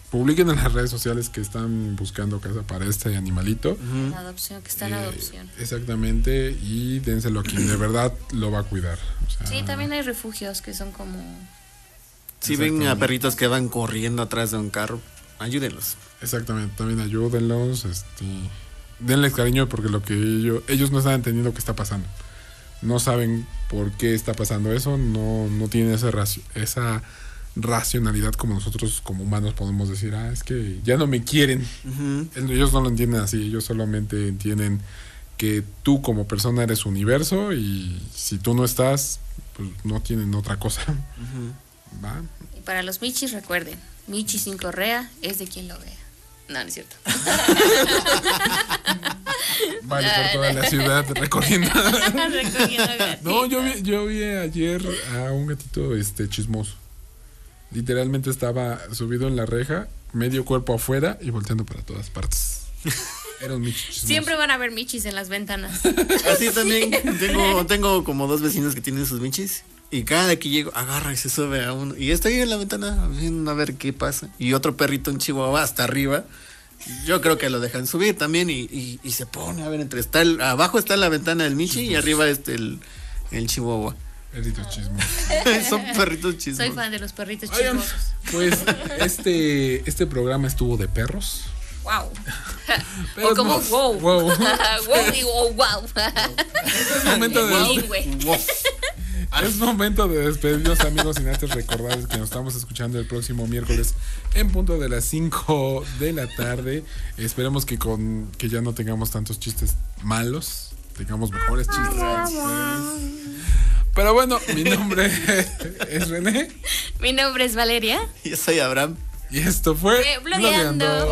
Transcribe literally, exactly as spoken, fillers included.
publiquen en las redes sociales que están buscando casa para este animalito. Uh-huh. La adopción, que está en eh, adopción. Exactamente, y dénselo a quien de verdad lo va a cuidar. O sea, sí, también hay refugios que son como... Si ven a perritos que van corriendo atrás de un carro, ayúdenlos. Exactamente, también ayúdenlos, este, denles cariño porque lo que ellos, ellos no están entendiendo qué está pasando. No saben por qué está pasando eso, no, no tienen esa, raci- esa racionalidad como nosotros como humanos podemos decir, ah, es que ya no me quieren. Uh-huh. Ellos no lo entienden así, ellos solamente entienden que tú como persona eres universo y si tú no estás, pues no tienen otra cosa. Uh-huh. ¿Va? Y para los michis, recuerden, michi sin correa es de quien lo vea. No, no es cierto. Vale, por toda la ciudad recorriendo. Recogiendo gatitos. No, yo vi, yo vi ayer a un gatito este chismoso. Literalmente estaba subido en la reja, medio cuerpo afuera y volteando para todas partes. Era un michi chismoso. Siempre van a haber michis en las ventanas. Así también tengo, tengo como dos vecinos que tienen sus michis. Y cada que llego, agarra y se sube a uno. Y está ahí en la ventana viendo a ver qué pasa. Y otro perrito en Chihuahua hasta arriba. Yo creo que lo dejan subir también. Y, y, y se pone a ver entre. Está el, abajo está la ventana del Michi y arriba está el, el Chihuahua. Perritos chismosos. Son perritos chismosos. Soy fan de los perritos chismosos. Pues este, este programa estuvo de perros. Wow. Pero o como no, wow. Wow. Wow y wow. wow. Es momento de. Wow. Es momento de despedirnos, amigos, sin antes recordarles que nos estamos escuchando el próximo miércoles en punto de las cinco de la tarde. Esperemos que con que ya no tengamos tantos chistes malos, tengamos mejores chistes. Pero bueno, mi nombre es René. Mi nombre es Valeria. Yo soy Abraham. Y esto fue Blogueando.